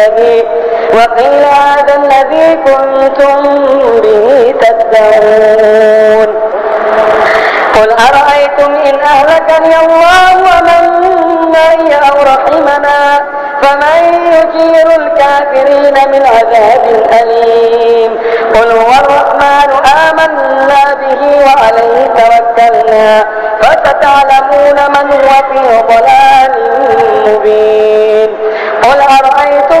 وقيل هذا الذي كنتم به تدعون قل أرأيتم إن أهلكني الله ومن معي أو رحمنا فمن يجير الكافرين من عذاب أليم قل هو الرحمن آمنا به وعليه توكلنا فستعلمون من هو في ضلال مبين قل أرأيتم